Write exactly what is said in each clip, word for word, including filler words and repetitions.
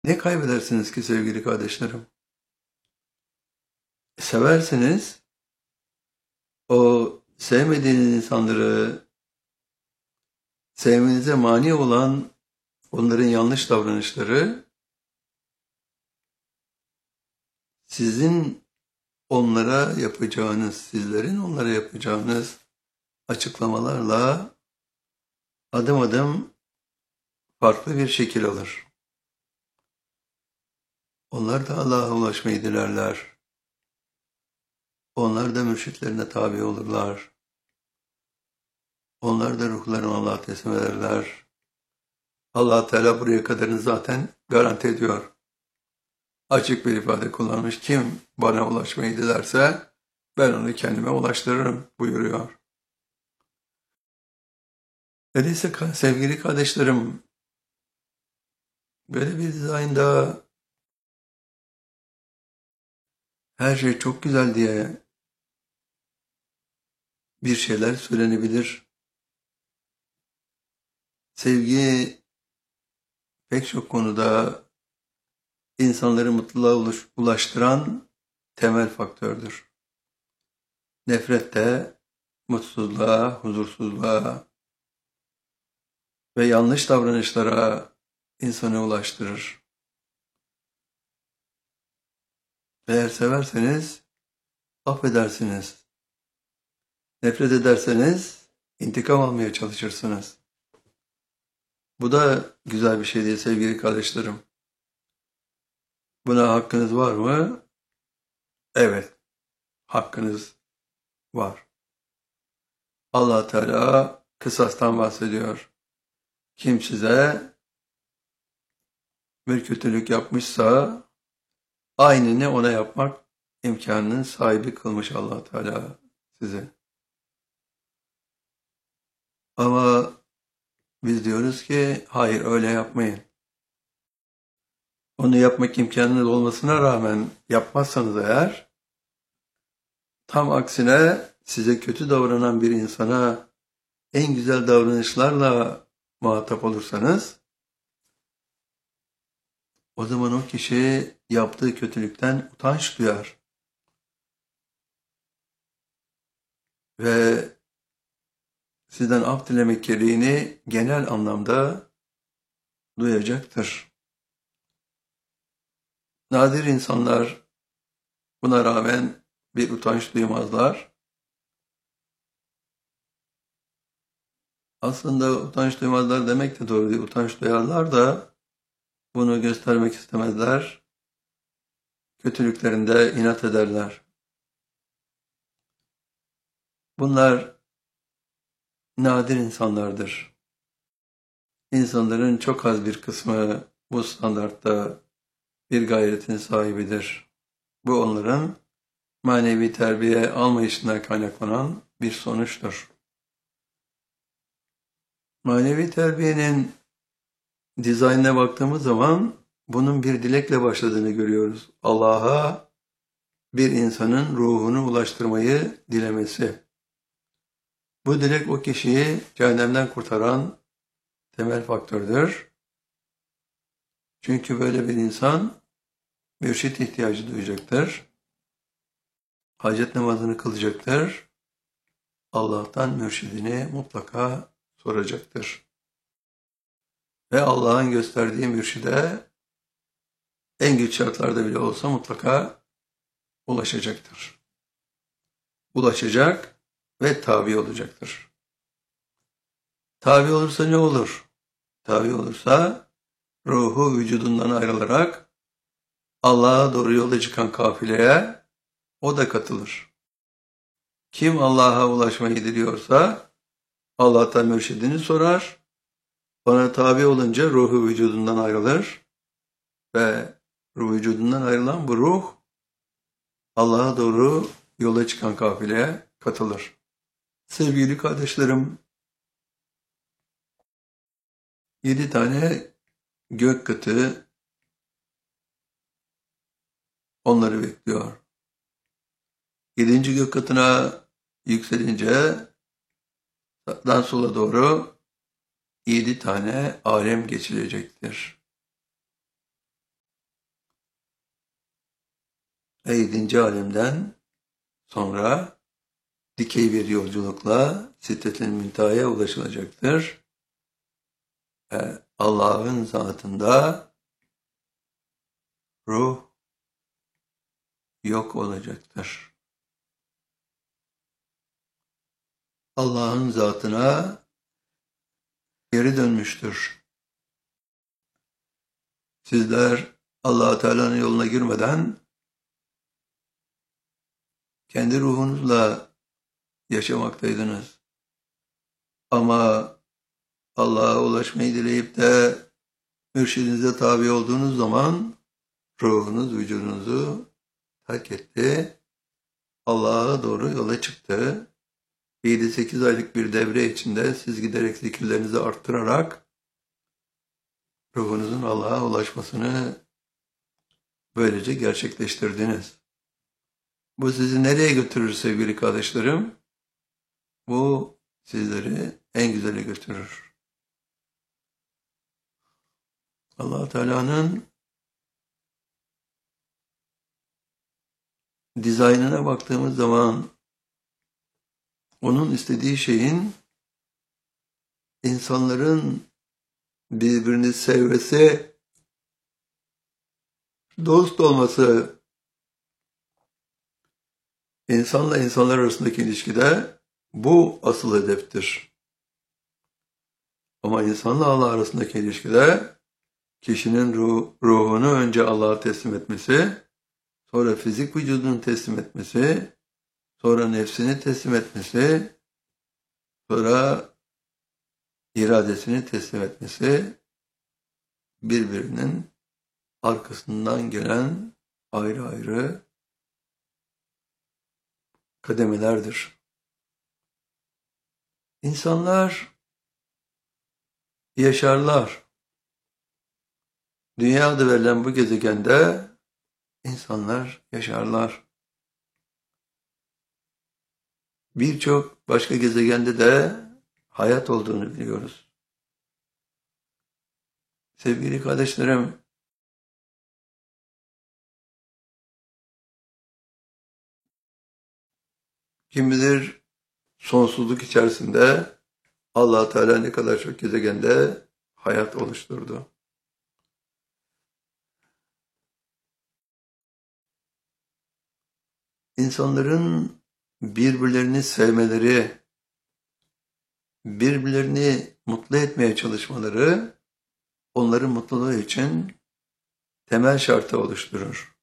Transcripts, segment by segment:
Ne kaybedersiniz ki sevgili kardeşlerim? Severseniz o sevmediğiniz insanları sevmenize mani olan onların yanlış davranışları sizin onlara yapacağınız, sizlerin onlara yapacağınız açıklamalarla adım adım farklı bir şekil alır. Onlar da Allah'a ulaşmayı dilerler. Onlar da mürşitlerine tabi olurlar. Onlar da ruhlarını Allah'a teslim ederler. Allah Teala buraya kadarını zaten garanti ediyor. Açık bir ifade kullanmış. Kim bana ulaşmayı dilerse ben onu kendime ulaştırırım buyuruyor. Öyleyse sevgili kardeşlerim, böyle bir dizaynda her şey çok güzel diye bir şeyler söylenebilir. Sevgi pek çok konuda insanları mutluluğa ulaştıran temel faktördür. Nefret de mutsuzluğa, huzursuzluğa ve yanlış davranışlara insanı ulaştırır. Eğer severseniz affedersiniz. Nefret ederseniz intikam almaya çalışırsınız. Bu da güzel bir şey değil sevgili kardeşlerim. Buna hakkınız var mı? Evet, hakkınız var. Allah Teala kısastan bahsediyor. Kim size bir kötülük yapmışsa aynını ona yapmak imkanının sahibi kılmış Allah Teala sizi. Ama biz diyoruz ki hayır öyle yapmayın. Onu yapmak imkanınız olmasına rağmen yapmazsanız eğer tam aksine size kötü davranan bir insana en güzel davranışlarla muhatap olursanız o zaman o kişi yaptığı kötülükten utanç duyar. Ve sizden af dilemek gereğini genel anlamda duyacaktır. Nadir insanlar buna rağmen bir utanç duymazlar. Aslında utanç duymazlar demek de doğru değil. Utanç duyarlar da bunu göstermek istemezler. Kötülüklerinde inat ederler. Bunlar nadir insanlardır. İnsanların çok az bir kısmı bu standartta bir gayretin sahibidir. Bu onların manevi terbiye almayışından kaynaklanan bir sonuçtur. Manevi terbiyenin dizaynına baktığımız zaman bunun bir dilekle başladığını görüyoruz. Allah'a bir insanın ruhunu ulaştırmayı dilemesi. Bu dilek o kişiyi cehennemden kurtaran temel faktördür. Çünkü böyle bir insan mürşit ihtiyacı duyacaktır. Hacet namazını kılacaktır. Allah'tan mürşidini mutlaka soracaktır. Ve Allah'ın gösterdiği mürşide en güç şartlarda bile olsa mutlaka ulaşacaktır. Ulaşacak ve tabi olacaktır. Tabi olursa ne olur? Tabi olursa ruhu vücudundan ayrılarak Allah'a doğru yola çıkan kafileye o da katılır. Kim Allah'a ulaşmayı diliyorsa Allah'tan mürşidini sorar. Ona tabi olunca ruhu vücudundan ayrılır ve ruh vücudundan ayrılan bu ruh Allah'a doğru yola çıkan kafileye katılır. Sevgili kardeşlerim, yedi tane gök kıtı onları bekliyor. Yedinci gök katına yükselince sağdan sola doğru yedi tane alem geçilecektir. ve yedinci alemden sonra dikey bir yolculukla Sidret-i Münteha'ya ulaşılacaktır. Ve Allah'ın zatında ruh yok olacaktır. Allah'ın zatına geri dönmüştür. Sizler Allah-u Teala'nın yoluna girmeden kendi ruhunuzla yaşamaktaydınız. Ama Allah'a ulaşmayı dileyip de mürşidinize tabi olduğunuz zaman ruhunuz vücudunuzu terk etti. Allah'a doğru yola çıktı. yedi sekiz aylık bir devre içinde siz giderek zikirlerinizi arttırarak ruhunuzun Allah'a ulaşmasını böylece gerçekleştirdiniz. Bu sizi nereye götürür sevgili kardeşlerim? Bu sizleri en güzele götürür. Allah Teala'nın dizaynına baktığımız zaman onun istediği şeyin insanların birbirini sevmesi, dost olması, insanla insanlar arasındaki ilişkide bu asıl hedeftir. Ama insanla Allah arasındaki ilişkide kişinin ruh, ruhunu önce Allah'a teslim etmesi, sonra fizik vücudunu teslim etmesi, sonra nefsini teslim etmesi, sonra iradesini teslim etmesi, birbirinin arkasından gelen ayrı ayrı kademelerdir. İnsanlar yaşarlar. Dünya adı verilen bu gezegende insanlar yaşarlar. Birçok başka gezegende de hayat olduğunu biliyoruz. Sevgili kardeşlerim, kim bilir sonsuzluk içerisinde Allah Teala ne kadar çok gezegende hayat oluşturdu. İnsanların birbirlerini sevmeleri, birbirlerini mutlu etmeye çalışmaları onların mutluluğu için temel şartı oluşturur.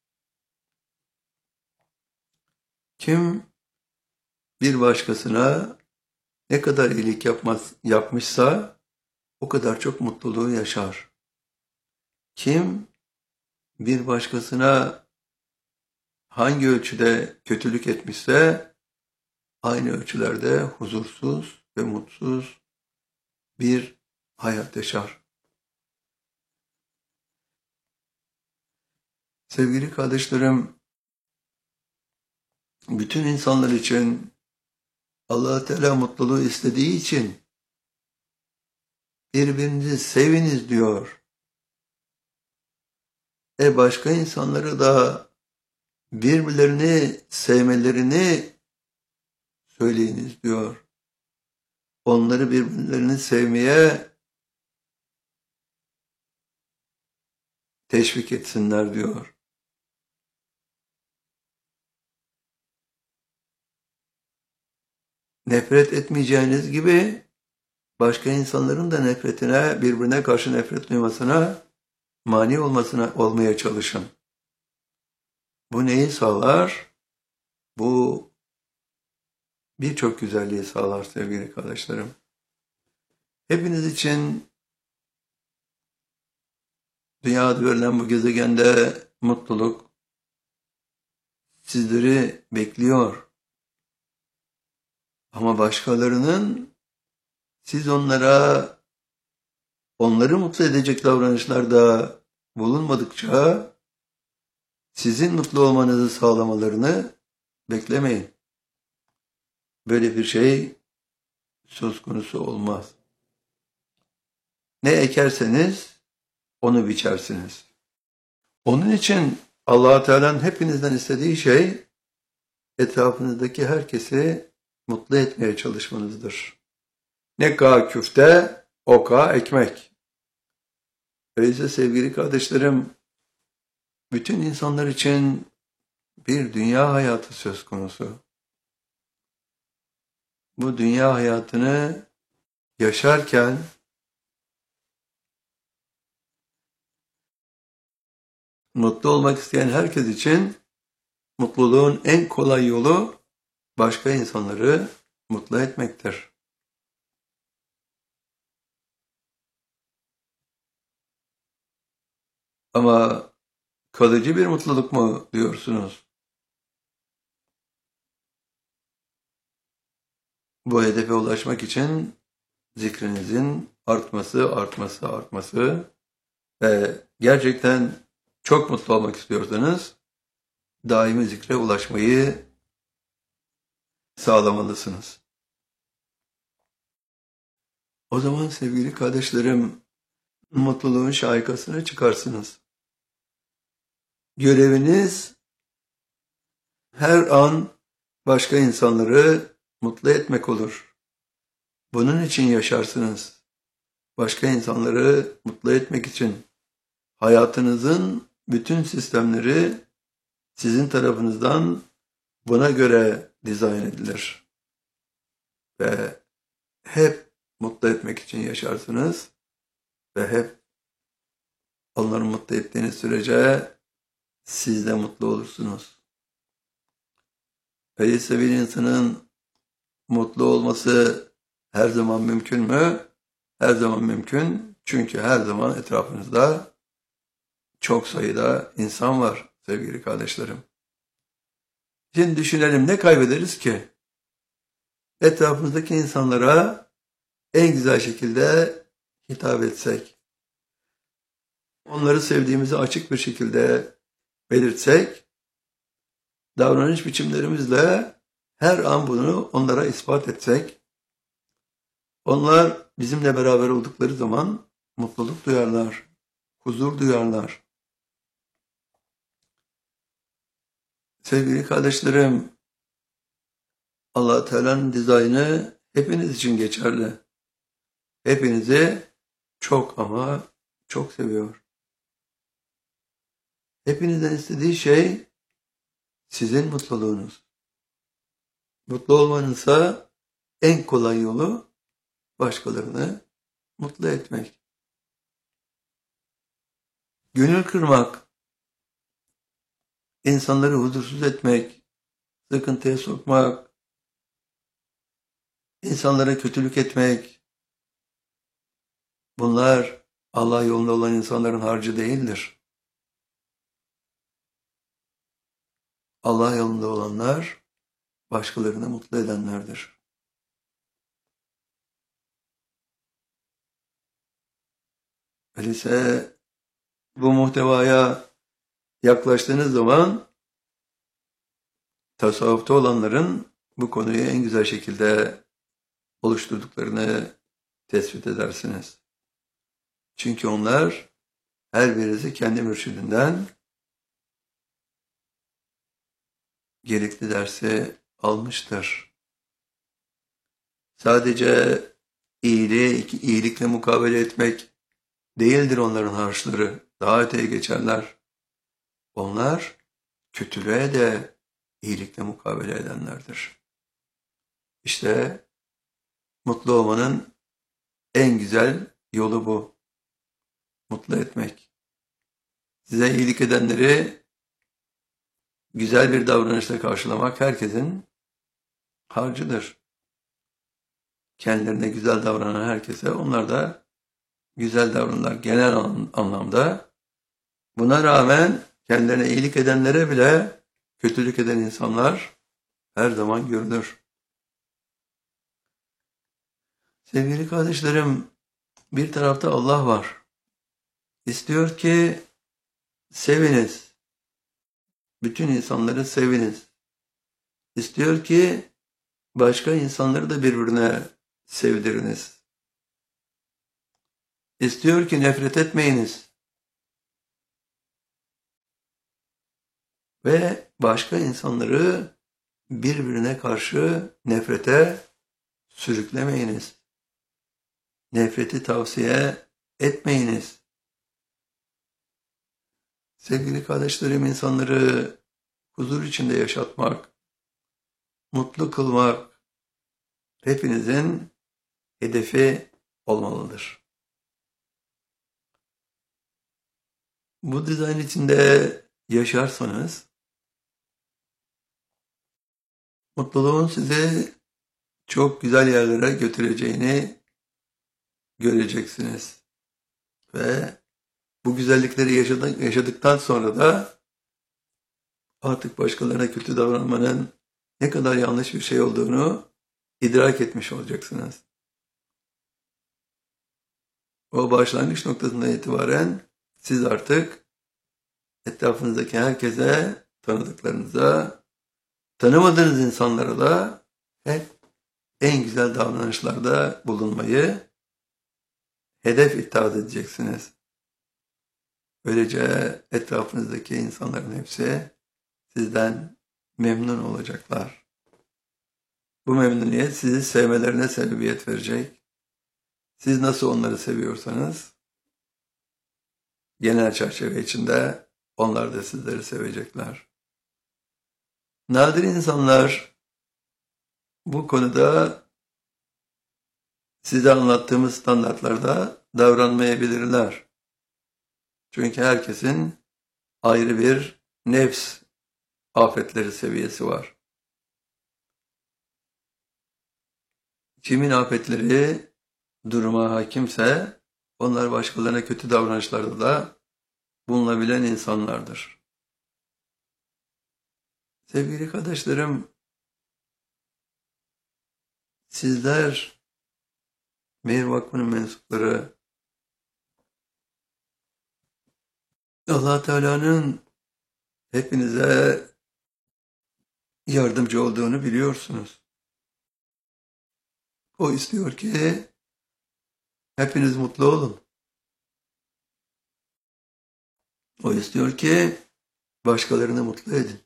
Kim bir başkasına ne kadar iyilik yapmaz, yapmışsa o kadar çok mutluluğu yaşar. Kim bir başkasına hangi ölçüde kötülük etmişse aynı ölçülerde huzursuz ve mutsuz bir hayat yaşar. Sevgili kardeşlerim, bütün insanlar için Allah Teala mutluluğu istediği için birbirinizi seviniz diyor. E başka insanları da birbirlerini sevmelerini söyleyiniz diyor. Onları birbirlerini sevmeye teşvik etsinler diyor. Nefret etmeyeceğiniz gibi başka insanların da nefretine, birbirine karşı nefret duymasına, mani olmasına olmaya çalışın. Bu neyi sağlar? Bu birçok güzelliği sağlar sevgili kardeşlerim. Hepiniz için dünyada verilen bu gezegende mutluluk sizleri bekliyor. Ama başkalarının siz onlara onları mutlu edecek davranışlarda bulunmadıkça sizin mutlu olmanızı sağlamalarını beklemeyin. Böyle bir şey söz konusu olmaz. Ne ekerseniz onu biçersiniz. Onun için Allah Teala'nın hepinizden istediği şey etrafınızdaki herkesi mutlu etmeye çalışmanızdır. Ne kadar küfte, o kadar ekmek. Öyleyse sevgili kardeşlerim, bütün insanlar için bir dünya hayatı söz konusu. Bu dünya hayatını yaşarken mutlu olmak isteyen herkes için mutluluğun en kolay yolu başka insanları mutlu etmektir. Ama kalıcı bir mutluluk mu diyorsunuz? Bu hedefe ulaşmak için zikrinizin artması, artması, artması ve gerçekten çok mutlu olmak istiyorsanız daimi zikre ulaşmayı sağlamalısınız. O zaman sevgili kardeşlerim, mutluluğun şahikasına çıkarsınız. Göreviniz her an başka insanları mutlu etmek olur. Bunun için yaşarsınız. Başka insanları mutlu etmek için hayatınızın bütün sistemleri sizin tarafınızdan buna göre dizayn edilir. Ve hep mutlu etmek için yaşarsınız ve hep onları mutlu ettiğiniz sürece siz de mutlu olursunuz. Öyleyse bir insanın mutlu olması her zaman mümkün mü? Her zaman mümkün. Çünkü her zaman etrafınızda çok sayıda insan var sevgili kardeşlerim. Şimdi düşünelim, ne kaybederiz ki? Etrafımızdaki insanlara en güzel şekilde hitap etsek, onları sevdiğimizi açık bir şekilde belirtsek, davranış biçimlerimizle her an bunu onlara ispat etsek, onlar bizimle beraber oldukları zaman mutluluk duyarlar, huzur duyarlar. Sevgili kardeşlerim, Allah Teala'nın dizaynı hepiniz için geçerli. Hepinizi çok ama çok seviyor. Hepinizden istediği şey sizin mutluluğunuz. Mutlu olmanınsa en kolay yolu başkalarını mutlu etmek. Gönül kırmak, insanları huzursuz etmek, sıkıntıya sokmak, insanlara kötülük etmek, bunlar Allah yolunda olan insanların harcı değildir. Allah yolunda olanlar başkalarını mutlu edenlerdir. Öyleyse bu muhtevaya yaklaştığınız zaman tasavvufta olanların bu konuyu en güzel şekilde oluşturduklarını tespit edersiniz. Çünkü onlar her birisi kendi mürşidinden gerekli dersi almıştır. Sadece iyiliği, iyilikle mukabele etmek değildir onların harçları. Daha öteye geçerler. Onlar kötülüğe de iyilikle mukabele edenlerdir. İşte mutlu olmanın en güzel yolu bu. Mutlu etmek. Size iyilik edenleri güzel bir davranışla karşılamak herkesin harcıdır. Kendilerine güzel davranan herkese onlar da güzel davranırlar genel anlamda. Buna rağmen kendilerine iyilik edenlere bile kötülük eden insanlar her zaman görülür. Sevgili kardeşlerim, bir tarafta Allah var. İstiyor ki seviniz. Bütün insanları seviniz. İstiyor ki başka insanları da birbirine sevdiriniz. İstiyor ki nefret etmeyiniz. ve başka insanları birbirine karşı nefrete sürüklemeyiniz. Nefreti tavsiye etmeyiniz. Sevgili kardeşlerim, insanları huzur içinde yaşatmak, mutlu kılmak hepinizin hedefi olmalıdır. Bu dizayn içinde yaşarsanız, mutluluğun sizi çok güzel yerlere götüreceğini göreceksiniz. Ve bu güzellikleri yaşadıktan sonra da artık başkalarına kötü davranmanın ne kadar yanlış bir şey olduğunu idrak etmiş olacaksınız. O başlangıç noktasından itibaren siz artık etrafınızdaki herkese, tanıdıklarınıza, tanımadığınız insanlara da hep en güzel davranışlarda bulunmayı hedef itaat edeceksiniz. Böylece etrafınızdaki insanların hepsi sizden memnun olacaklar. Bu memnuniyet sizi sevmelerine sebebiyet verecek. Siz nasıl onları seviyorsanız, genel çerçeve içinde onlar da sizleri sevecekler. Nadir insanlar bu konuda size anlattığımız standartlarda davranmayabilirler. Çünkü herkesin ayrı bir nefs afetleri seviyesi var. Kimin afetleri duruma hakimse onlar başkalarına kötü davranışlarda da bulunabilen insanlardır. Sevgili kardeşlerim, sizler Meyir Vakfı'nın mensupları, Allah Teala'nın hepinize yardımcı olduğunu biliyorsunuz. O istiyor ki hepiniz mutlu olun. O istiyor ki başkalarını mutlu edin.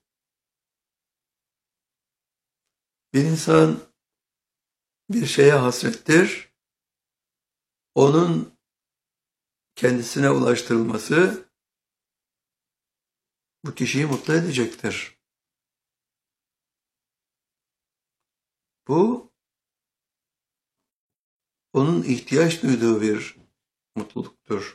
Bir insan bir şeye hasrettir, onun kendisine ulaştırılması bu kişiyi mutlu edecektir. Bu, onun ihtiyaç duyduğu bir mutluluktur.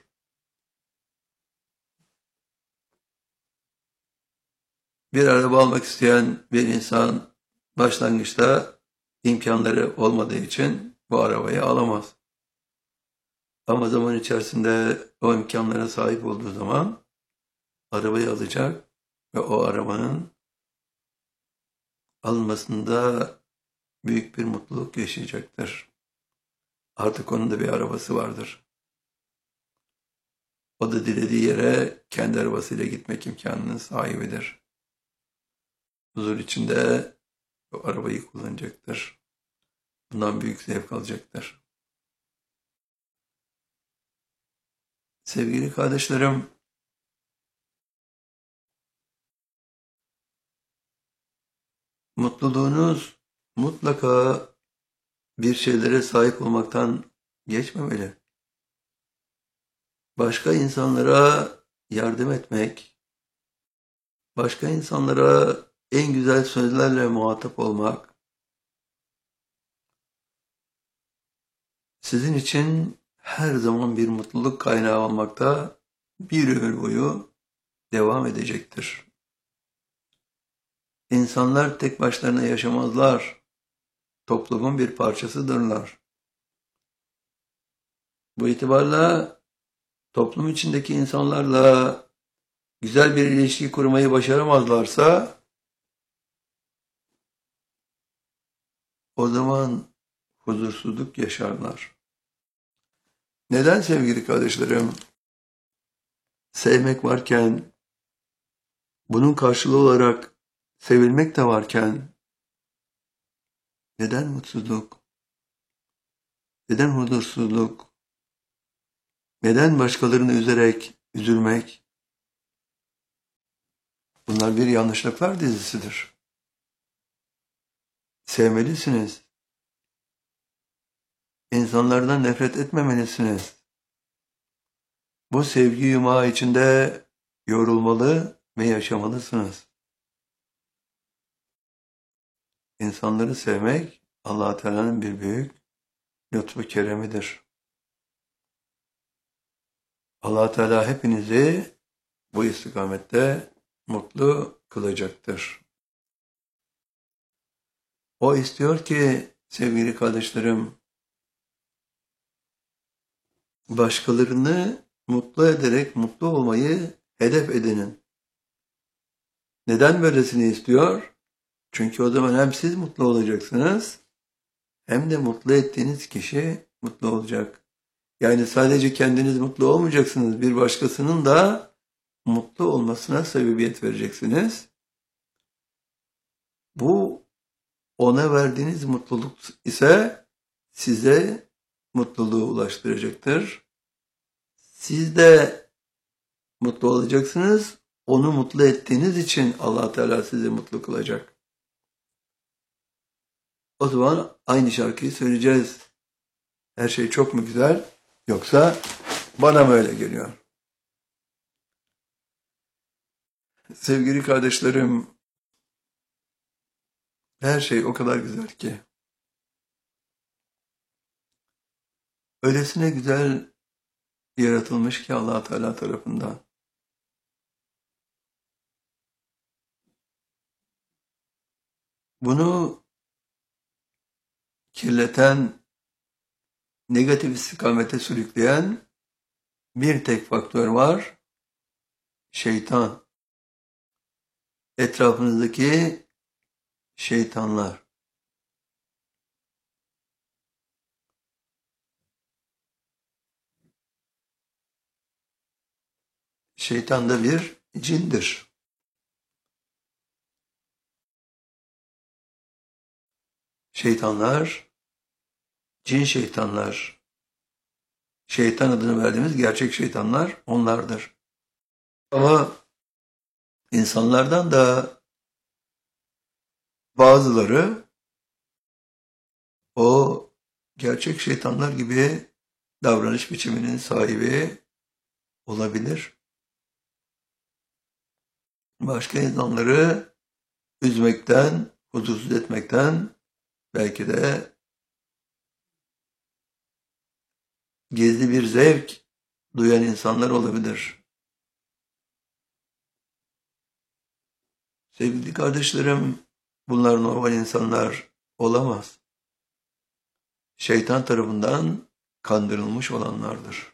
Bir araba almak isteyen bir insan başlangıçta imkanları olmadığı için bu arabayı alamaz. Ama zaman içerisinde o imkanlara sahip olduğu zaman arabayı alacak ve o arabanın alınmasında büyük bir mutluluk yaşayacaktır. Artık onun da bir arabası vardır. O da dilediği yere kendi arabasıyla gitmek imkanının sahibidir. Huzur içinde o arabayı kullanacaktır. Bundan büyük zevk alacaktır. Sevgili kardeşlerim, mutluluğunuz mutlaka bir şeylere sahip olmaktan geçmemeli. Başka insanlara yardım etmek, başka insanlara en güzel sözlerle muhatap olmak, sizin için her zaman bir mutluluk kaynağı olmakta bir ömür boyu devam edecektir. İnsanlar tek başlarına yaşamazlar, toplumun bir parçasıdırlar. Bu itibarla toplum içindeki insanlarla güzel bir ilişki kurmayı başaramazlarsa, o zaman huzursuzluk yaşarlar. Neden sevgili kardeşlerim? Sevmek varken, bunun karşılığı olarak sevilmek de varken, neden mutsuzluk? Neden huzursuzluk? Neden başkalarını üzerek üzülmek? Bunlar bir yanlışlıklar dizisidir. Sevmelisiniz. İnsanlardan nefret etmemelisiniz. Bu sevgi yumağı içinde yorulmalı ve yaşamalısınız. İnsanları sevmek Allah-u Teala'nın bir büyük lütfu keremidir. Allah-u Teala hepinizi bu istikamette mutlu kılacaktır. O istiyor ki sevgili kardeşlerim, başkalarını mutlu ederek mutlu olmayı hedef edinin. Neden böylesini istiyor? Çünkü o zaman hem siz mutlu olacaksınız, hem de mutlu ettiğiniz kişi mutlu olacak. Yani sadece kendiniz mutlu olmayacaksınız, bir başkasının da mutlu olmasına sebebiyet vereceksiniz. Bu ona verdiğiniz mutluluk ise size mutluluğu ulaştıracaktır. Siz de mutlu olacaksınız. Onu mutlu ettiğiniz için Allah Teala sizi mutlu kılacak. O zaman aynı şarkıyı söyleyeceğiz. Her şey çok mu güzel, yoksa bana mı öyle geliyor? Sevgili kardeşlerim, her şey o kadar güzel ki. Öylesine güzel yaratılmış ki Allah Teala tarafından. Bunu kirleten, negatif istikamete sürükleyen bir tek faktör var: şeytan. Etrafınızdaki şeytanlar. Şeytan da bir cindir. Şeytanlar, cin şeytanlar, şeytan adını verdiğimiz gerçek şeytanlar onlardır. Ama insanlardan da bazıları o gerçek şeytanlar gibi davranış biçiminin sahibi olabilir. Başka insanları üzmekten, huzursuz etmekten, belki de gizli bir zevk duyan insanlar olabilir. Sevgili kardeşlerim, bunlar normal insanlar olamaz. Şeytan tarafından kandırılmış olanlardır.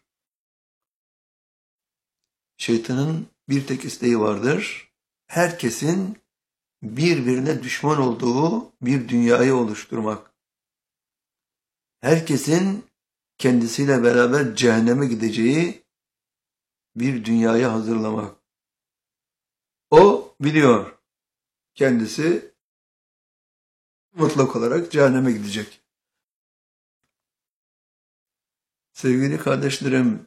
Şeytanın bir tek isteği vardır: herkesin birbirine düşman olduğu bir dünyayı oluşturmak. Herkesin kendisiyle beraber cehenneme gideceği bir dünyayı hazırlamak. O biliyor, kendisi mutlak olarak cehenneme gidecek. Sevgili kardeşlerim,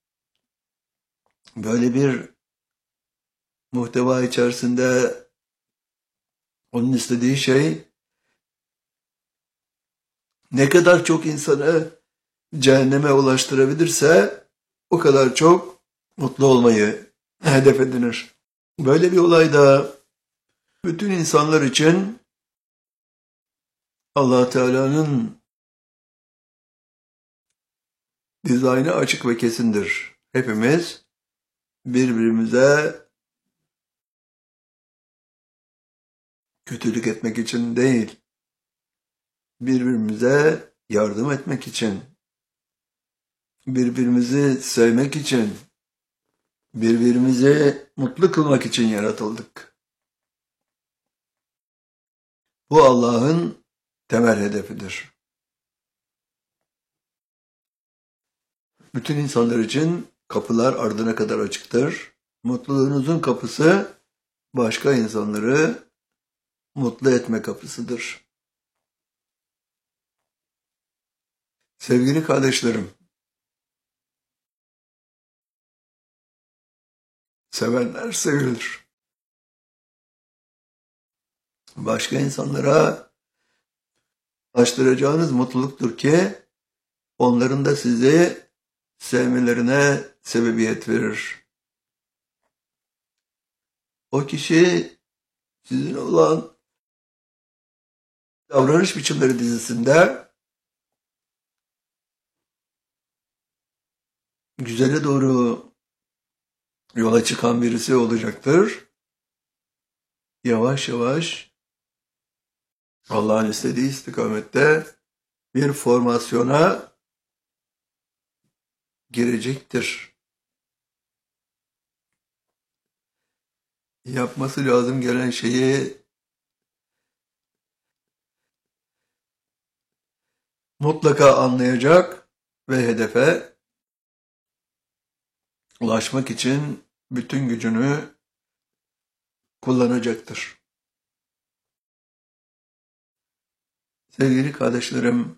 böyle bir muhteva içerisinde onun istediği şey, ne kadar çok insanı cehenneme ulaştırabilirse o kadar çok mutlu olmayı hedef edinir. Böyle bir olayda bütün insanlar için Allah Teala'nın dizaynı açık ve kesindir. Hepimiz birbirimize kötülük etmek için değil, birbirimize yardım etmek için, birbirimizi sevmek için, birbirimizi mutlu kılmak için yaratıldık. Bu Allah'ın temel hedefidir. Bütün insanlar için kapılar ardına kadar açıktır. Mutluluğunuzun kapısı başka insanları mutlu etme kapısıdır. Sevgili kardeşlerim, sevenler sevilir. başka insanlara ulaştıracağınız mutluluktur ki onların da sizi sevmelerine sebebiyet verir. O kişi sizin olan Davranış Biçimleri dizisinde güzele doğru yola çıkan birisi olacaktır. Yavaş yavaş Allah'ın istediği istikamette bir formasyona girecektir. Yapması lazım gelen şeyi mutlaka anlayacak ve hedefe ulaşmak için bütün gücünü kullanacaktır. Sevgili kardeşlerim,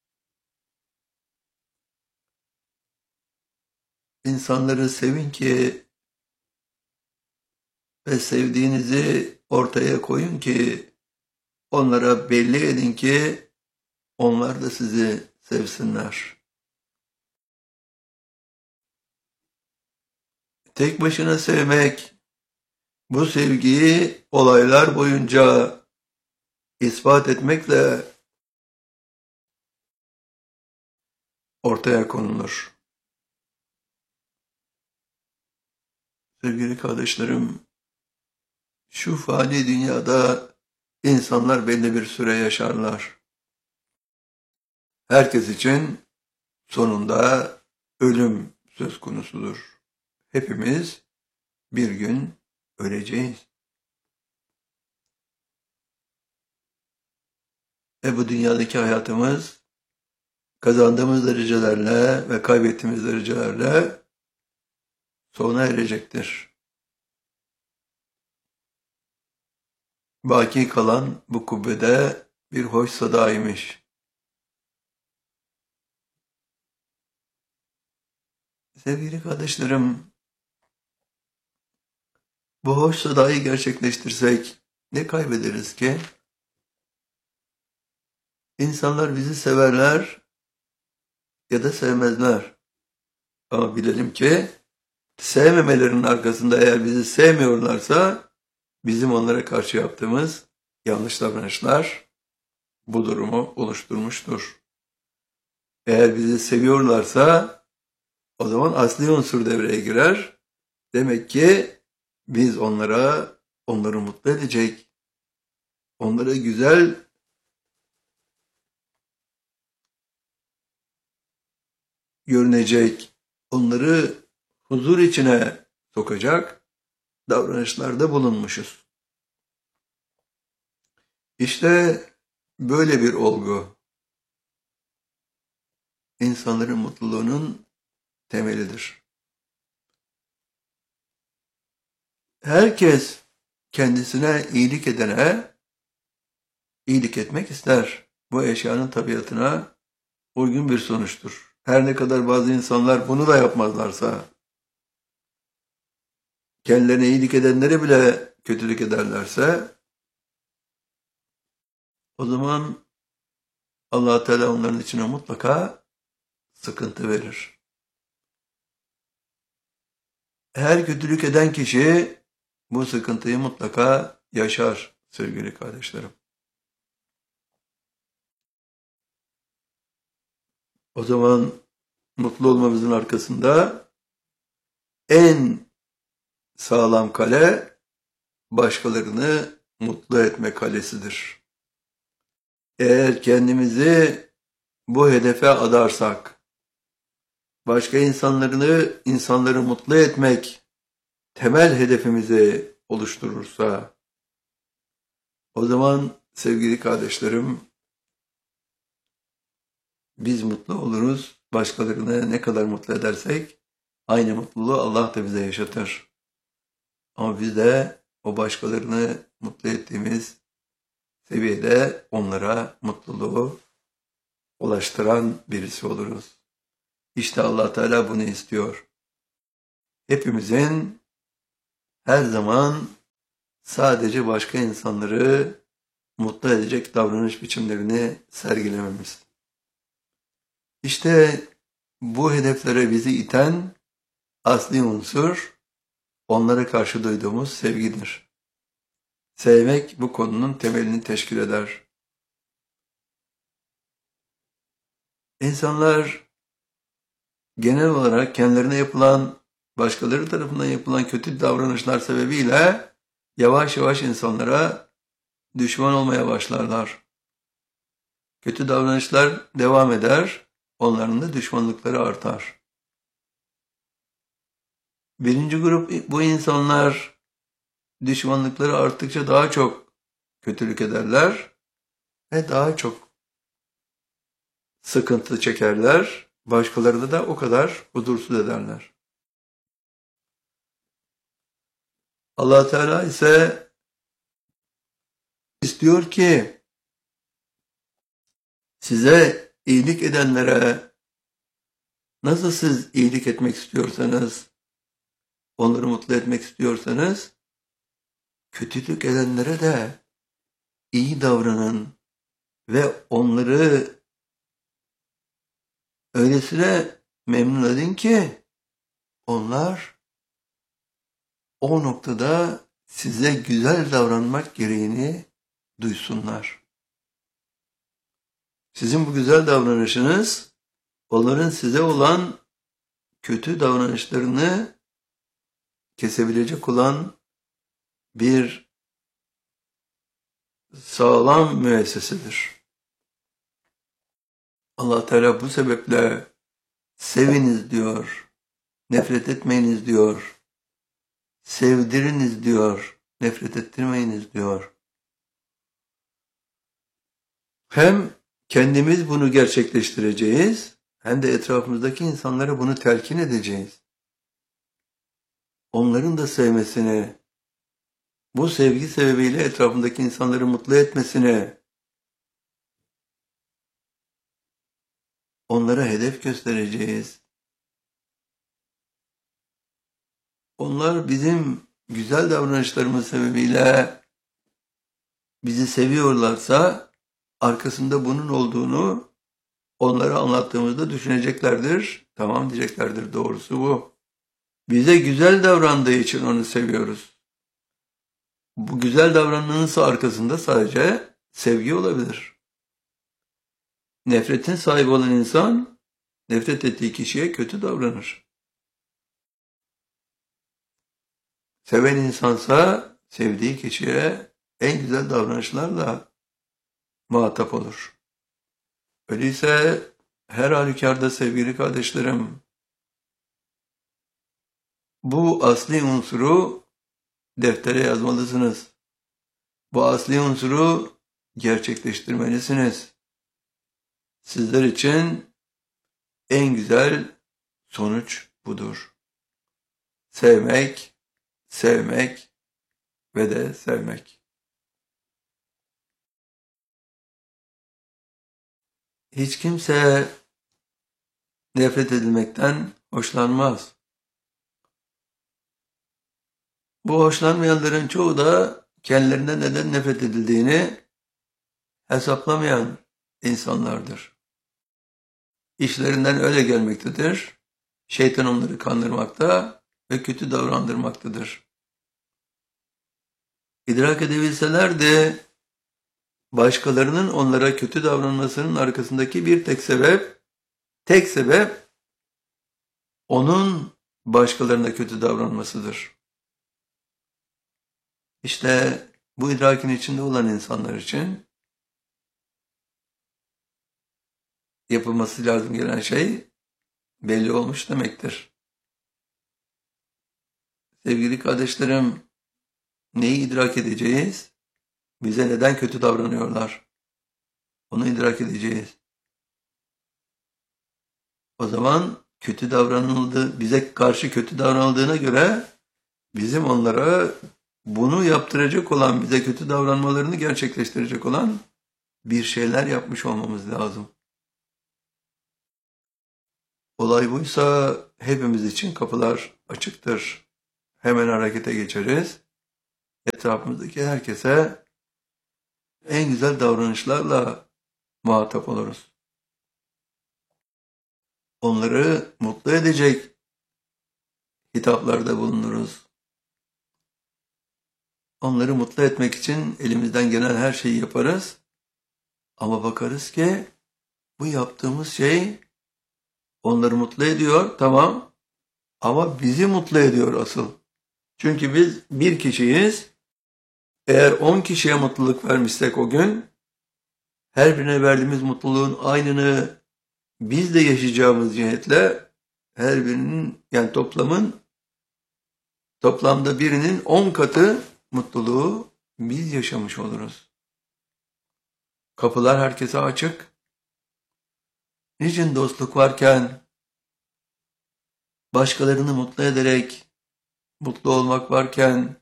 insanları sevin ki ve sevdiğinizi ortaya koyun ki onlara belli edin ki onlar da sizi sevsinler. Tek başına sevmek, bu sevgiyi olaylar boyunca ispat etmekle ortaya konulur. Sevgili kardeşlerim, şu fani dünyada insanlar belli bir süre yaşarlar. Herkes için sonunda ölüm söz konusudur. Hepimiz bir gün öleceğiz. Ve bu dünyadaki hayatımız kazandığımız derecelerle ve kaybettiğimiz derecelerle sona erecektir. Baki kalan bu kubbede bir hoş sadaymış. Sevgili kardeşlerim, bu hoş sadayı gerçekleştirsek ne kaybederiz ki? İnsanlar bizi severler ya da sevmezler. Ama bilelim ki sevmemelerinin arkasında eğer bizi sevmiyorlarsa bizim onlara karşı yaptığımız yanlış davranışlar bu durumu oluşturmuştur. Eğer bizi seviyorlarsa o zaman asli unsur devreye girer. Demek ki biz onlara, onları mutlu edecek, onlara güzel görünecek, onları huzur içine sokacak davranışlarda bulunmuşuz. İşte böyle bir olgu insanların mutluluğunun temelidir. Herkes kendisine iyilik edene iyilik etmek ister. Bu eşyanın tabiatına uygun bir sonuçtur. Her ne kadar bazı insanlar bunu da yapmazlarsa, kendilerine iyilik edenlere bile kötülük ederlerse, o zaman Allah Teala onların içine mutlaka sıkıntı verir. Her kötülük eden kişi bu sıkıntıyı mutlaka yaşar sevgili kardeşlerim. O zaman mutlu olmamızın arkasında en sağlam kale başkalarını mutlu etme kalesidir. Eğer kendimizi bu hedefe adarsak, başka insanlarını, insanları mutlu etmek temel hedefimizi oluşturursa, o zaman sevgili kardeşlerim, biz mutlu oluruz. Başkalarını ne kadar mutlu edersek, aynı mutluluğu Allah da bize yaşatır. Ama biz de o başkalarını mutlu ettiğimiz seviyede onlara mutluluğu ulaştıran birisi oluruz. İşte Allah Teala bunu istiyor. Hepimizin her zaman sadece başka insanları mutlu edecek davranış biçimlerini sergilememiz. İşte bu hedeflere bizi iten asli unsur, onlara karşı duyduğumuz sevgidir. Sevmek bu konunun temelini teşkil eder. İnsanlar genel olarak kendilerine yapılan, başkaları tarafından yapılan kötü davranışlar sebebiyle yavaş yavaş insanlara düşman olmaya başlarlar. Kötü davranışlar devam eder, onların da düşmanlıkları artar. Birinci grup bu insanlar düşmanlıkları arttıkça daha çok kötülük ederler ve daha çok sıkıntı çekerler, başkalarını da o kadar huzursuz ederler. Allah Teala ise istiyor ki size iyilik edenlere nasıl siz iyilik etmek istiyorsanız, onları mutlu etmek istiyorsanız, kötülük edenlere de iyi davranın ve onları öylesine memnun edin ki onlar o noktada size güzel davranmak gereğini duysunlar. Sizin bu güzel davranışınız onların size olan kötü davranışlarını kesebilecek olan bir sağlam müessesedir. Allah Teala bu sebeple seviniz diyor, nefret etmeyiniz diyor, sevdiriniz diyor, nefret ettirmeyiniz diyor. Hem kendimiz bunu gerçekleştireceğiz, hem de etrafımızdaki insanlara bunu telkin edeceğiz. Onların da sevmesini, bu sevgi sebebiyle etrafındaki insanları mutlu etmesini, onlara hedef göstereceğiz. Onlar bizim güzel davranışlarımız sebebiyle bizi seviyorlarsa, arkasında bunun olduğunu onlara anlattığımızda düşüneceklerdir. Tamam diyeceklerdir, doğrusu bu. Bize güzel davrandığı için onu seviyoruz. Bu güzel davranmanın arkasında sadece sevgi olabilir. Nefretin sahibi olan insan, nefret ettiği kişiye kötü davranır. Seven insansa, sevdiği kişiye en güzel davranışlarla muhatap olur. Öyleyse her halükarda sevgili kardeşlerim, bu asli unsuru deftere yazmalısınız. Bu asli unsuru gerçekleştirmelisiniz. Sizler için en güzel sonuç budur. Sevmek, sevmek ve de sevmek. Hiç kimse nefret edilmekten hoşlanmaz. Bu hoşlanmayanların çoğu da kendilerinden neden nefret edildiğini hesaplamayan insanlardır. İşlerinden öyle gelmektedir. Şeytan onları kandırmakta ve kötü davrandırmaktadır. İdrak edebilselerdi, başkalarının onlara kötü davranmasının arkasındaki bir tek sebep, tek sebep onun başkalarına kötü davranmasıdır. İşte bu idrakin içinde olan insanlar için yapılması lazım gelen şey belli olmuş demektir. Sevgili kardeşlerim, neyi idrak edeceğiz? Bize neden kötü davranıyorlar? Onu idrak edeceğiz. O zaman kötü davranıldı, bize karşı kötü davranıldığına göre bizim onlara bunu yaptıracak olan, bize kötü davranmalarını gerçekleştirecek olan bir şeyler yapmış olmamız lazım. Olay buysa hepimiz için kapılar açıktır. Hemen harekete geçeriz. Etrafımızdaki herkese en güzel davranışlarla muhatap oluruz. Onları mutlu edecek hitaplarda bulunuruz. Onları mutlu etmek için elimizden gelen her şeyi yaparız. Ama bakarız ki bu yaptığımız şey onları mutlu ediyor, tamam. Ama bizi mutlu ediyor asıl. Çünkü biz bir kişiyiz. Eğer on kişiye mutluluk vermişsek o gün, her birine verdiğimiz mutluluğun aynını biz de yaşayacağımız cihetle her birinin, yani toplamın toplamda birinin on katı mutluluğu biz yaşamış oluruz. Kapılar herkese açık. Niçin dostluk varken, başkalarını mutlu ederek mutlu olmak varken,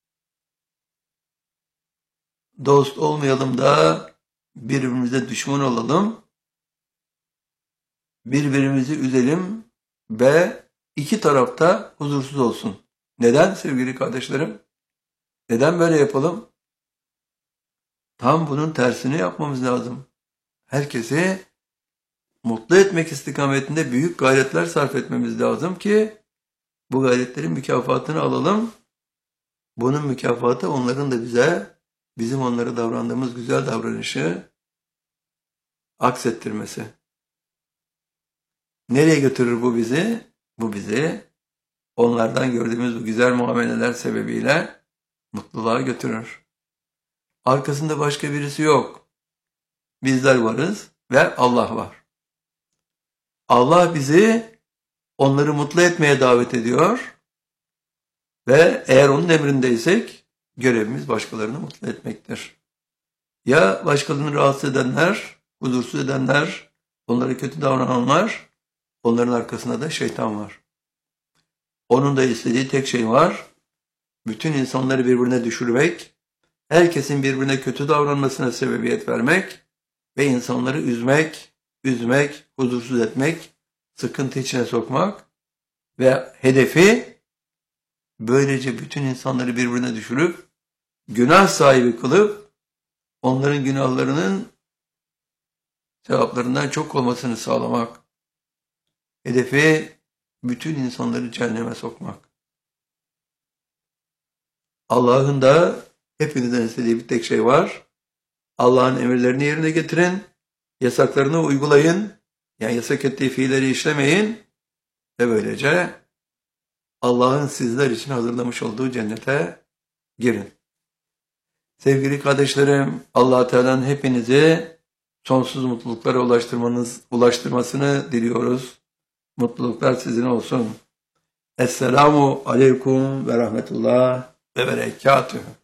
dost olmayalım da birbirimize düşman olalım, birbirimizi üzelim ve iki tarafta huzursuz olsun. Neden sevgili kardeşlerim? Neden böyle yapalım? Tam bunun tersini yapmamız lazım. Herkesi mutlu etmek istikametinde büyük gayretler sarf etmemiz lazım ki bu gayretlerin mükafatını alalım. Bunun mükafatı onların da bize, bizim onlara davrandığımız güzel davranışı aksettirmesi. Nereye götürür bu bizi? Bu bizi onlardan gördüğümüz bu güzel muameleler sebebiyle mutluluğa götürür. Arkasında başka birisi yok. Bizler varız ve Allah var. Allah bizi onları mutlu etmeye davet ediyor ve eğer onun emrindeysek görevimiz başkalarını mutlu etmektir. Ya başkalarını rahatsız edenler, huzursuz edenler, onlara kötü davrananlar, onların arkasında da şeytan var. Onun da istediği tek şey var, bütün insanları birbirine düşürmek, herkesin birbirine kötü davranmasına sebebiyet vermek ve insanları üzmek, üzmek, huzursuz etmek, sıkıntı içine sokmak ve hedefi böylece bütün insanları birbirine düşürüp, günah sahibi kılıp, onların günahlarının sevaplarından çok olmasını sağlamak. Hedefi bütün insanları cehenneme sokmak. Allah'ın da hepinizden istediği bir tek şey var. Allah'ın emirlerini yerine getirin, yasaklarını uygulayın, yani yasak ettiği fiilleri işlemeyin ve böylece Allah'ın sizler için hazırlamış olduğu cennete girin. Sevgili kardeşlerim, Allah-u Teala'nın hepinizi sonsuz mutluluklara ulaştırmanız, ulaştırmasını diliyoruz. Mutluluklar sizin olsun. Esselamu aleyküm ve rahmetullah ve berekatühü.